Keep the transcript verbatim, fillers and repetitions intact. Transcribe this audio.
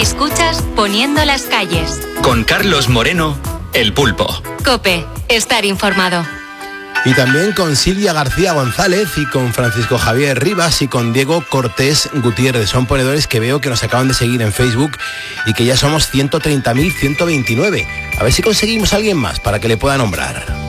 Escuchas Poniendo las calles. Con Carlos Moreno, El Pulpo. COPE, estar informado. Y también con Silvia García González y con Francisco Javier Rivas y con Diego Cortés Gutiérrez. Son ponedores que veo que nos acaban de seguir en Facebook y que ya somos ciento treinta mil ciento veintinueve. A ver si conseguimos a alguien más para que le pueda nombrar.